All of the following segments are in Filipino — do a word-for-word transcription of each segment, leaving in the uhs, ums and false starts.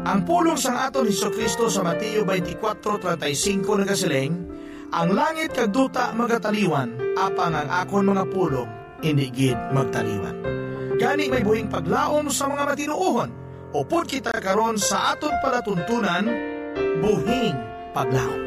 Ang pulong sang aton Hesukristo sa Mateo twenty-four thirty-five nagasiling, ang langit kag duta magataliwan, apang ang akon mga pulong hindi gid magtaliwan. Gani may buhing paglaom sa mga matinuohon, upod kita karon sa aton palatuntunan, buhing paglaom.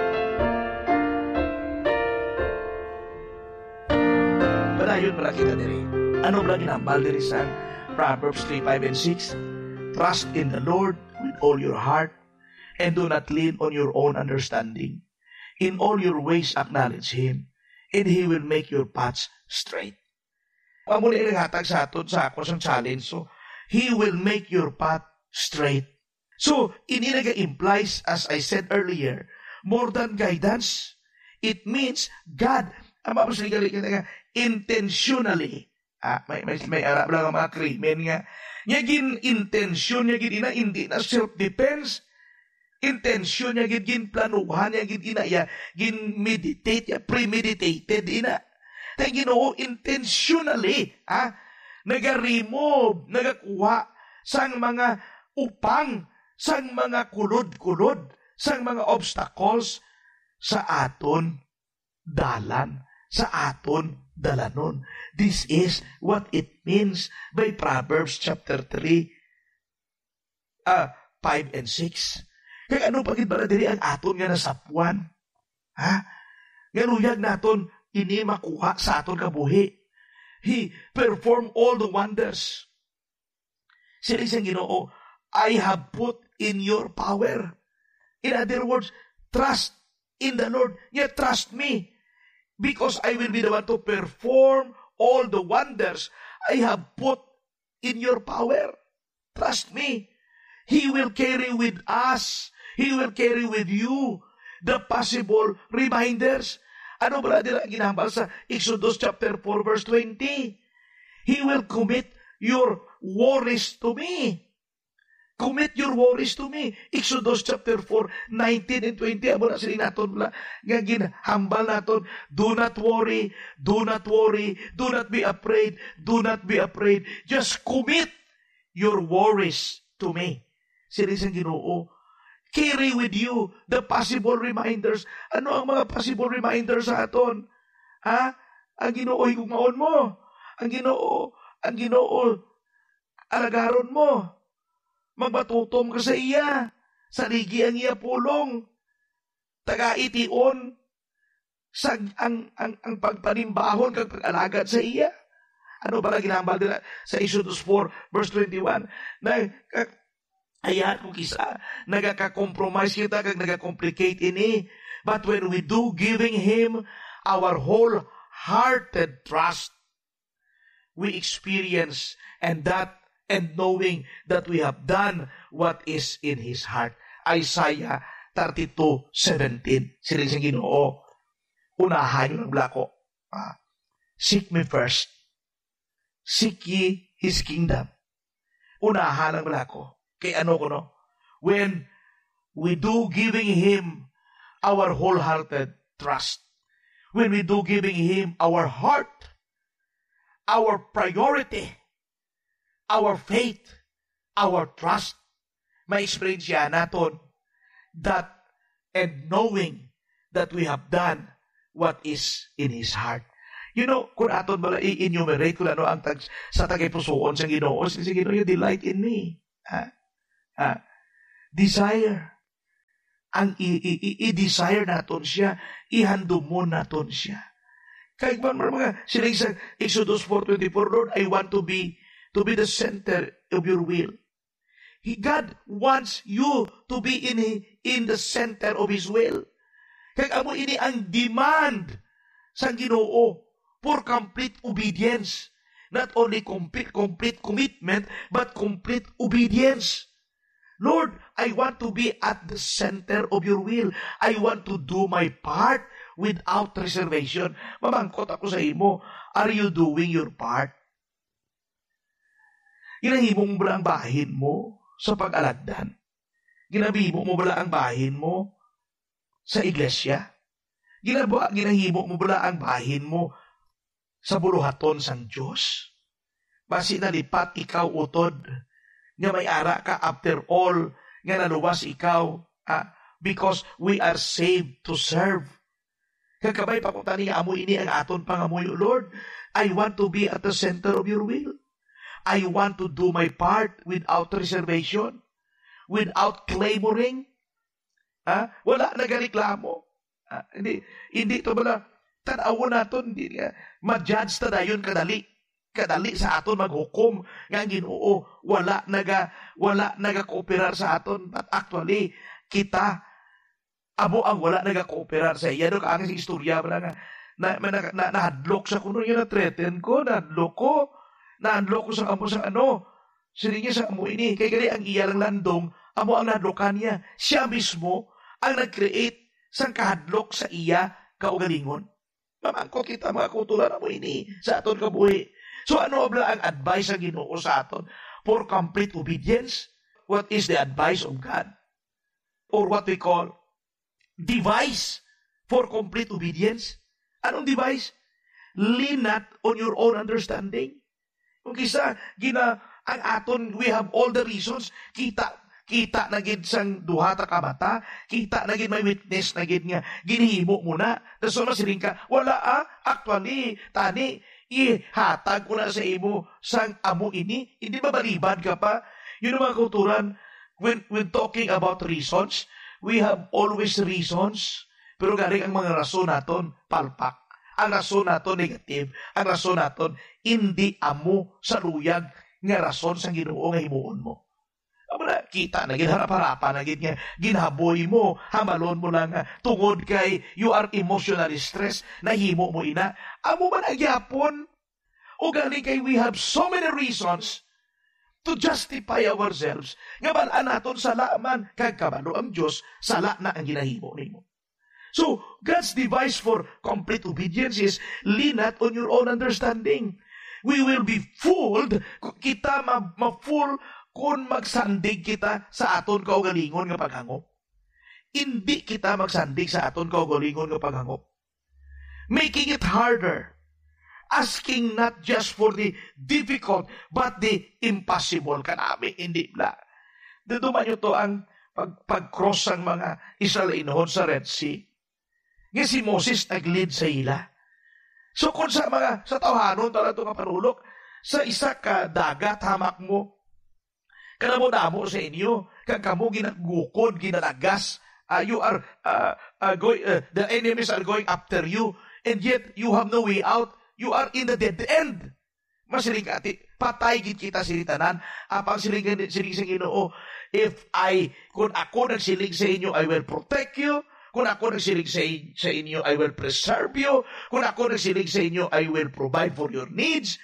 Padayon pala kita diri. Ano ba ginambal diri sa Proverbs three, five, and six? Trust in the Lord with all your heart, and do not lean on your own understanding. In all your ways acknowledge Him, and He will make your paths straight. Amo ni ihatag sa aton sa ako sang challenge. So, He will make your path straight. So, ini implies, as I said earlier, more than guidance. It means God, ama mas intentionally, ah, may, may, may arap lang ang mga krimen nga, niya gin intensyon niya gin ina, hindi na self-defense, intensyon niya gin, gin planuhan niya gin ina, ya, gin meditate, ya, premeditated ina. Tayo Ginoo intentionally, ha, naga-remove, nagakuha sang mga upang, sang mga kulod-kulod, sang mga obstacles sa aton dalan, sa aton dalanon. This is what it means by Proverbs chapter three, uh, five and six. Kaya ano pagid ba diri ang aton nga nasapuan? Ha? Ganuyag naton ini makuha sa aton kabuhi. He performed all the wonders. Sila siyang Ginoo, I have put in your power. In other words, trust in the Lord. Yeah, trust me. Because I will be the one to perform all the wonders I have put in your power. Trust me. He will carry with us. He will carry with you the possible reminders. Ano ba nila ginambal sa Exodus chapter four verse twenty? He will commit your worries to me. Commit your worries to me. Exodus chapter four, nineteen and twenty. Amo na sila naton nga ginhambal naton. Do not worry. Do not worry. Do not be afraid. Do not be afraid. Just commit your worries to me. Sila siyang Ginoo. Carry with you the possible reminders. Ano ang mga possible reminders sa aton? Ha? Ang Ginoo higumaon mo. Ang Ginoo, ang Ginoo alagaron mo. Magbatutom ka sa iya. Saligi ang iya pulong. Taga-itiun sa ang, ang, ang pagpanimbahon kag pag-alagad sa iya. Ano ba ginambal nila sa Exodus four verse twenty-one? Na ayan kung kisa, nagaka-compromise kita kag nagaka-complicate ini. But when we do giving Him our whole-hearted trust, we experience and that and knowing that we have done what is in His heart. Isaiah thirty-two seventeen. Sila siyang Ginoo. Unahan yung naglako. Ah, seek me first. Seek ye His kingdom. Unahan ang naglako. Kay ano ko no? When we do giving Him our wholehearted trust. When we do giving Him our heart, our priority, our faith, our trust, may experience siya naton that and knowing that we have done what is in His heart. You know, kung aton bala i-enumerate kung ano ang tag, sa tagay-pusoon sa Ginoo, si Ginoo, you delight in me. Ha? Ha? Desire. Ang i-desire naton siya, ihandom mo naton siya. Kahit ba mga sila sa Exodus four twenty-four, Lord, I want to be to be the center of your will. He, God wants you to be in, in the center of His will. Kaya amo ini ang demand sa Ginoo for complete obedience. Not only complete, complete commitment, but complete obedience. Lord, I want to be at the center of your will. I want to do my part without reservation. Mamangkot ako sa imo, are you doing your part? Ginahimong mo ba ang bahin mo sa pag-alagdan? Ginahimo mo ba ang bahin mo sa iglesia? Ginahimo mo ba ang bahin mo sa buluhaton sang Diyos? Basi nalipat ikaw utod nga may ara ka after all nga naluwas ikaw, ah, because we are saved to serve. Kagkabay pa kung tani amo ini ang aton pangamoy, Lord, I want to be at the center of your will. I want to do my part without reservation, without clamoring. Ah, wala nagareklamo. Ah, hindi, hindi ito bala, tanaw naton, hindi nga, ma-judge ta dayon kadali. Kadali sa aton maghukom nga ang Ginoo wala naga wala naga-kooperar sa aton, but actually kita amo ang wala naga-kooperar sa iya. No, kaang si istorya ba nga na, na, na, na nahadlok sa kuno yung na-threaten ko, nahadlok ko, nahadlok ko sa amo sa ano, sila niya sa amo ini, kaya kaya ang iya lang landong, amo ang nahadlokan niya, siya mismo ang nag-create sang kahadlok sa iya kaugalingon. Mamangkot kita mga kutulan amo ini sa aton kabuhi. So ano ba ang advice ang Ginoo sa aton for complete obedience? What is the advice of God? Or what we call device for complete obedience? Anong device? Lean not on your own understanding. Kung kisa, gina, ang aton, we have all the reasons, kita, kita na gid sang duha ta ka mata, kita na gid may witness na gid nga, ginihimo mo na, tapos masiling ka, wala ah, actually, tani, ihatag ko na sa imo sang amo ini, hindi ba balibad ka pa? Yun ang mga kulturan, when, when talking about reasons, we have always reasons, pero galing ang mga rason naton, palpak. Ang rason naton negative, ang rason naton hindi amo sa luyag nga rason sa Ginoo nga himuon mo. Amo na kita na ginharap-harapan na gid nga ginhaboy mo, hamalon mo lang nga tungod kay you are emotionally stressed, nahimo mo ina. Amo man ang gyapon. O galing kay we have so many reasons to justify ourselves nga balaan naton sala man kag kabalo ang Dios sala na ang ginahimo nimo. So, God's device for complete obedience is lean not on your own understanding. We will be fooled, kita ma-fool kung magsandig kita sa aton kaugalingon nga paghangop. Hindi kita magsandig sa aton kaugalingon nga paghangop. Making it harder. Asking not just for the difficult, but the impossible. Kanami, hindi na. Dito man ito ang pag- pag-cross ng mga Israelinoon sa Red Sea. Nga si Moses nag-lead sa ila. So kung sa mga, sa tawhanon, talaga itong kapanulok, sa isa ka dagat, hamak mo, kanamo-damo sa inyo, kag kamo ginagukod, ginalagas, uh, you are, uh, uh, going, uh, the enemies are going after you, and yet you have no way out, you are in the dead end. Masiling ati, patay gid kita silitanan, apang siling, siling sa Ginoo, if I, kung ako nagsiling sa inyo, I will protect you. Kung ako nagsilig sa, sa inyo, I will preserve you. Kung ako nagsilig sa inyo, I will provide for your needs.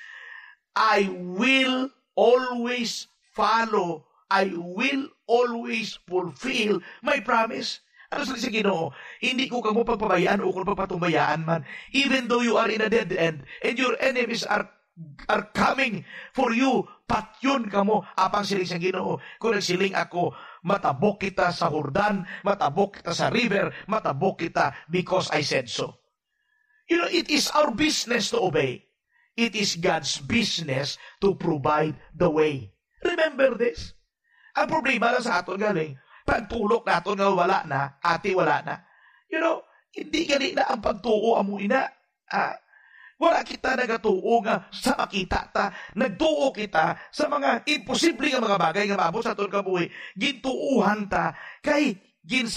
I will always follow. I will always fulfill my promise. Ano sa Ginoo? Hindi ko kamo pagpabayaan o kung pagpatumbayaan man. Even though you are in a dead end and your enemies are are coming for you, patyon kamo apang siling sa Ginoo. Kung nagsiling ako, matabok kita sa Jordan, matabok kita sa river, matabok kita because I said so. You know, it is our business to obey. It is God's business to provide the way. Remember this? Ang problema lang sa aton galing, pagtulok naton nga wala na, ati wala na. You know, hindi gali na ang pagtuo amo ina. Ah, wala kita nagatuo nga sa makita ta. Nagtuo kita sa mga imposible nga mga bagay nga maabot sa aton kabuhi. Gintuuhan ta kay ginsa